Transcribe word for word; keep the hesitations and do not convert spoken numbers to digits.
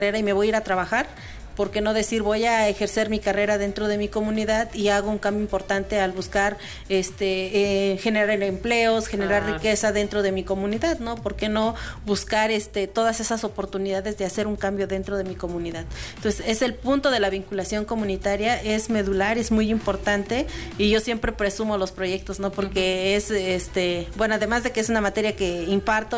y me voy a ir a trabajar. ¿Por qué no decir voy a ejercer mi carrera dentro de mi comunidad y hago un cambio importante al buscar este eh, generar empleos, generar ah. riqueza dentro de mi comunidad, ¿no? ¿Por qué no buscar este todas esas oportunidades de hacer un cambio dentro de mi comunidad? Entonces, es el punto de la vinculación comunitaria, es medular, es muy importante y yo siempre presumo los proyectos, ¿no? Porque uh-huh. es este, bueno, además de que es una materia que imparto